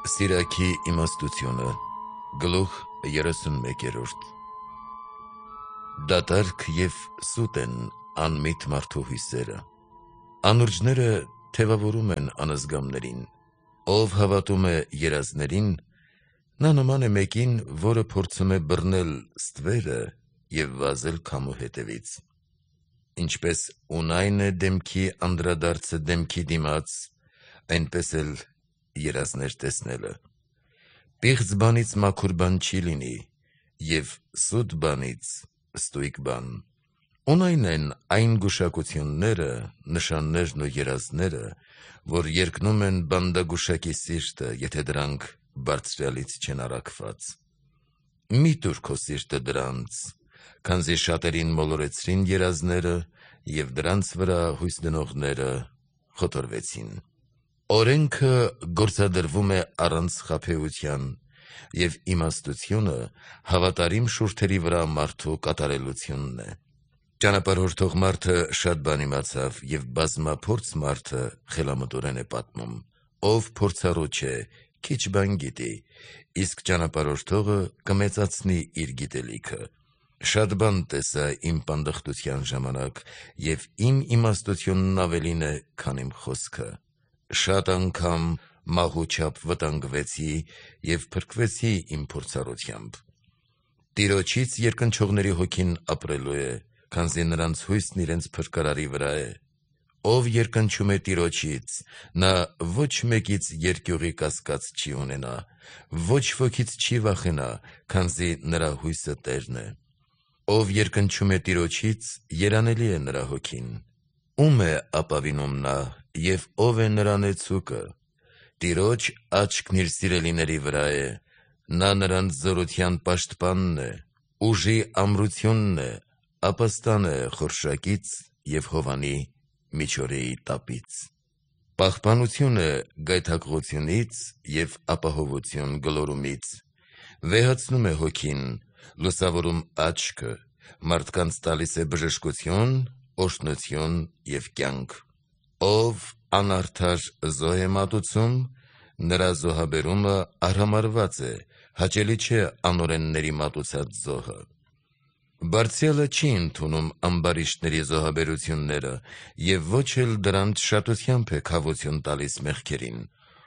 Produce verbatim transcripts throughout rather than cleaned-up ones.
Սիրակի իմաստությունը գլուխ երեսունմեկերորդ Դատարկ և սուտ են անմիտ մարդու հույսերը։ Անուրջները թևավորում են անզգամներին, ով հավատում է երազներին, նա նման է մեկին, որը փորձում է բռնել ստվերը և վազել քամու հետևից։ Ինչպես ունայն է դեմքի անդրադարձը դեմքի դիմաց, այնպես էլ երազներ տեսնելը։ Պիղծ բանից մաքուր բան չի լինի, և սուտ բանից ստույգ բան։ Ունայն են այն գուշակությունները, նշաններն ու երազները, որ երկնում են բանդագուշակի սիրտը, եթե դրանք բարձրյալից չեն առաքված։ Մի տուր քո սիրտը դրանց, քանզի շատերին մոլորեցրին երազները, և դրանց վրա հույս դնողները խոթորվեցին։ Օրենքը գործադրվում է առանց խաբեության, և իմաստությունը հավատարիմ շուրթերի վրա մարդու կատարելությունն է։ Ճանապարհորդող մարդը շատ բան իմացավ, և բազմափորձ մարդը խելամտորեն է պատմում։ Ով փորձառու չէ, քիչ բան գիտի, իսկ ճանապարհորդողը կմեծացնի իր գիտելիքը։ Շատ բան տեսա իմ պանդխտության ժամանակ, և իմ իմաստությունն ավելին է, քան իմ խոսքը։ Շատ անգամ մահու չափ վտանգվեցի և փրկվեցի իմ փորձառությամբ։ Տիրոջից երկնչողների հոգին ապրելու է, քանզի նրանց հույսն իրենց փրկարարի վրա է։ Ով երկնչում է Տիրոջից, նա ոչ մեկից երկյուղի կասկած չի ունենա, ոչ ոքից չի վախենա, քանզի նրա հույսը Տերն է։ Ով երկնչում է Տիրոջից, երանելի է նրա հոգին։ Ո՞ւմ է ապավինում նա, և ո՞վ է նրա նեցուկը։ Տիրոջ աչքն իր սիրելիների վրա է, նա նրանց զորության պաշտպանն է, ուժի ամրությունն է, ապաստան է խորշակից և հովանի միչօրեի տապից։ Պահպանություն է գայթակղությունից և ապահովություն գլորումից։ Վեհացնում է հոգին, լուսավորում աչքը, մարդկանց տալիս է բժշկություն, օրհնություն և կյանք։ Ով անարդար զոհ է մատուցում, նրա զոհաբերումը արհամարհված է, հաճելի չէ անօրենների մատուցած զոհը։ Բարձյալը չի ընդունում ամբարիշտների զոհաբերությունները և ոչ էլ դրանց շատությամբ է քավություն տալիս մեղքերին։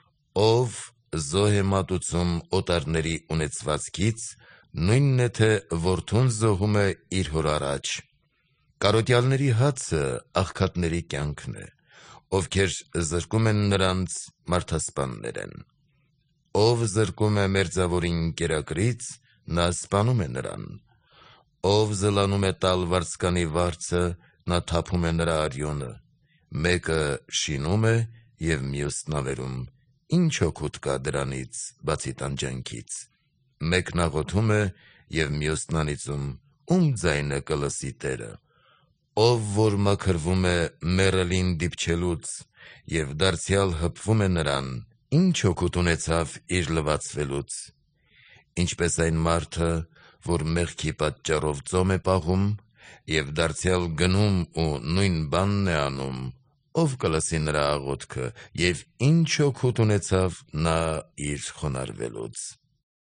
Ով զոհ է մատուցում օտարների ունեցվածքից, նույնն է, թե որդուն զոհում է իր հոր առաջ։ Կարոտյալների հացը աղքատների կյանքն է, ովքեր զրկում են նրանց, մարդասպաններ են։ Ով զրկում է մերձավորին կերակրից, նա սպանում է նրան։ Ով զլանում է տալ վարձկանի վարձը, նա թափում է նրա արյունը։ Մեկը շինում է, և մյուսն ավերում, ի՞նչ օգուտ կա դրանից, բացի տանջանքից։ Մեկն աղոթում է, և մյուսն անիծում, ո՞ւմ ձայնը կլսի Տերը։ Ով որ մաքրվում է մեռելին դիպչելուց, և դարձյալ հպվում է նրան, ի՞նչ օգուտ ունեցավ իր լվացվելուց։ Ինչպես այն մարդը, որ մեղքի պատճառով ծոմ է պահում, և դարձյալ գնում ու նույն բանն է անում, ո՞վ կլսի նրա աղոթքը, և ի՞նչ օգուտ ունեցավ նա իր խոնարհվելուց։